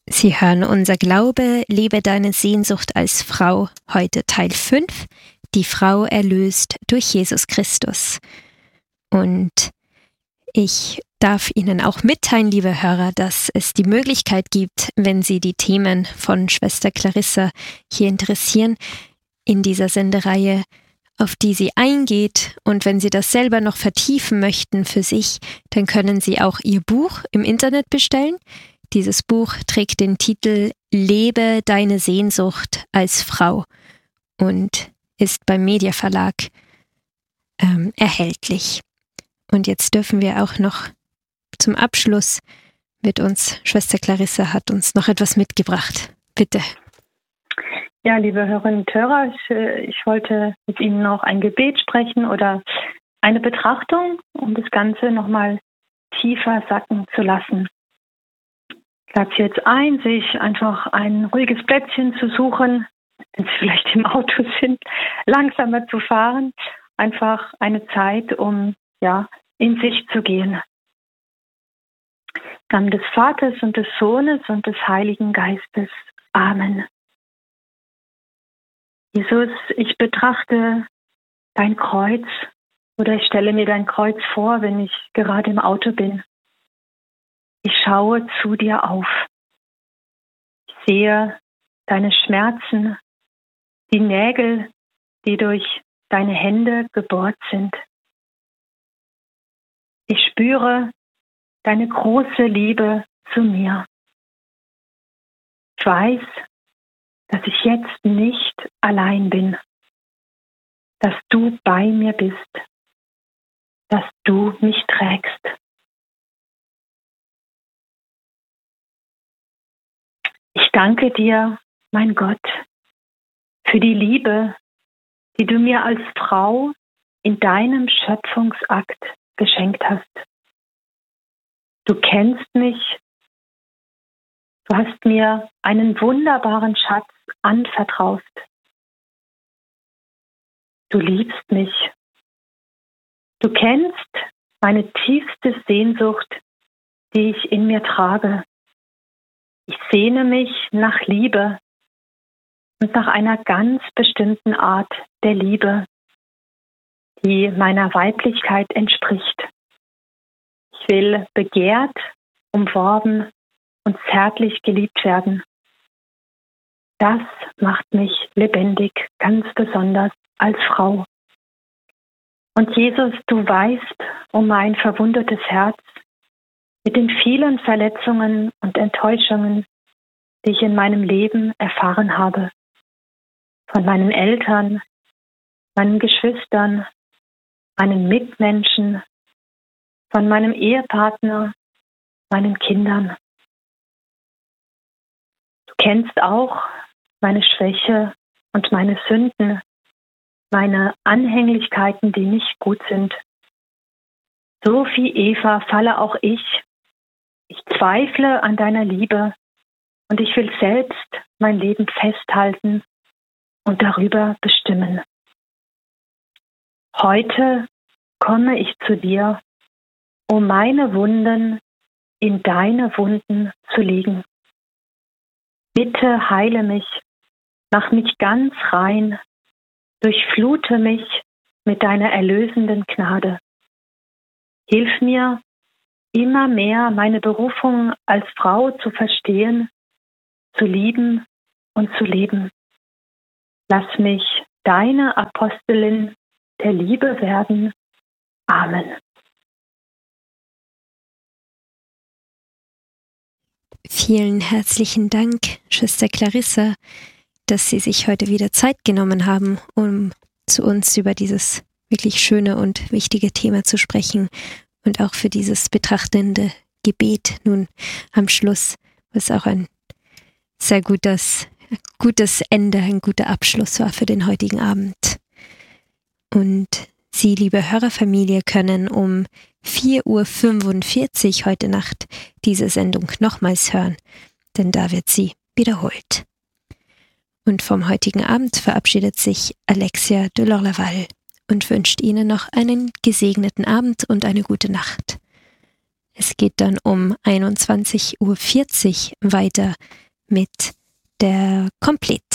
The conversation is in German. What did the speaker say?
Sie hören Unser Glaube, lebe deine Sehnsucht als Frau, heute Teil 5, die Frau erlöst durch Jesus Christus. Und ich darf Ihnen auch mitteilen, liebe Hörer, dass es die Möglichkeit gibt, wenn Sie die Themen von Schwester Clarissa hier interessieren, in dieser Sendereihe, auf die sie eingeht. Und wenn Sie das selber noch vertiefen möchten für sich, dann können Sie auch ihr Buch im Internet bestellen. Dieses Buch trägt den Titel Lebe deine Sehnsucht als Frau und ist beim Media Verlag erhältlich. Und jetzt dürfen wir auch noch zum Abschluss mit uns, Schwester Clarissa hat uns noch etwas mitgebracht. Bitte. Ja, liebe Hörerinnen und Hörer, ich wollte mit Ihnen noch ein Gebet sprechen oder eine Betrachtung, um das Ganze nochmal tiefer sacken zu lassen. Ich lade Sie jetzt ein, sich einfach ein ruhiges Plätzchen zu suchen, wenn Sie vielleicht im Auto sind, langsamer zu fahren. Einfach eine Zeit, um in sich zu gehen. Im Namen des Vaters und des Sohnes und des Heiligen Geistes. Amen. Jesus, ich betrachte dein Kreuz oder ich stelle mir dein Kreuz vor, wenn ich gerade im Auto bin. Ich schaue zu dir auf. Ich sehe deine Schmerzen, die Nägel, die durch deine Hände gebohrt sind. Ich spüre deine große Liebe zu mir. Ich weiß, dass ich jetzt nicht allein bin, dass du bei mir bist, dass du mich trägst. Ich danke dir, mein Gott, für die Liebe, die du mir als Frau in deinem Schöpfungsakt geschenkt hast. Du kennst mich, du hast mir einen wunderbaren Schatz anvertraut. Du liebst mich. Du kennst meine tiefste Sehnsucht, die ich in mir trage. Ich sehne mich nach Liebe und nach einer ganz bestimmten Art der Liebe, die meiner Weiblichkeit entspricht. Ich will begehrt, umworben und zärtlich geliebt werden. Das macht mich lebendig, ganz besonders als Frau. Und Jesus, du weißt um mein verwundetes Herz mit den vielen Verletzungen und Enttäuschungen, die ich in meinem Leben erfahren habe. Von meinen Eltern, meinen Geschwistern, meinen Mitmenschen, von meinem Ehepartner, meinen Kindern. Du kennst auch meine Schwäche und meine Sünden, meine Anhänglichkeiten, die nicht gut sind. So wie Eva falle auch ich. Ich zweifle an deiner Liebe und ich will selbst mein Leben festhalten und darüber bestimmen. Heute komme ich zu dir, um meine Wunden in deine Wunden zu legen. Bitte heile mich, mach mich ganz rein, durchflute mich mit deiner erlösenden Gnade. Hilf mir, immer mehr meine Berufung als Frau zu verstehen, zu lieben und zu leben. Lass mich deine Apostelin der Liebe werden. Amen. Vielen herzlichen Dank, Schwester Clarissa, dass Sie sich heute wieder Zeit genommen haben, um zu uns über dieses wirklich schöne und wichtige Thema zu sprechen und auch für dieses betrachtende Gebet nun am Schluss, was auch ein sehr gutes Ende, ein guter Abschluss war für den heutigen Abend. Und Sie, liebe Hörerfamilie, können um 4:45 Uhr heute Nacht diese Sendung nochmals hören, denn da wird sie wiederholt. Und vom heutigen Abend verabschiedet sich Alexia de Lorlaval und wünscht Ihnen noch einen gesegneten Abend und eine gute Nacht. Es geht dann um 21:40 Uhr weiter mit der Komplett.